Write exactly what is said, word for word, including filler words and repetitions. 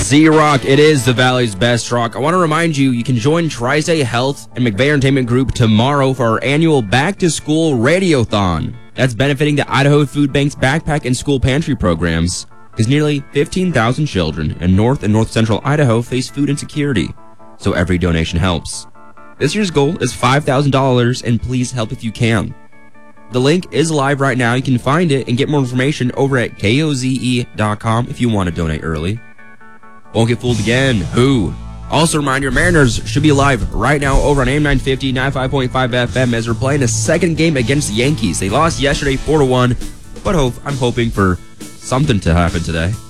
Z-Rock, it is the Valley's best rock. I want to remind you, you can join Tri-State Health and McVeigh Entertainment Group tomorrow for our annual back-to-school radiothon. That's benefiting the Idaho Food Bank's backpack and school pantry programs, because nearly fifteen thousand children in North and North Central Idaho face food insecurity, so every donation helps. This year's goal is five thousand dollars, and please help if you can. The link is live right now. You can find it and get more information over at K O Z E dot com if you want to donate early. Won't get fooled again. Who? Also, reminder, Mariners should be live right now over on A M nine fifty, ninety-five point five F M as we're playing a second game against the Yankees. They lost yesterday four to one, but hope, I'm hoping for something to happen today.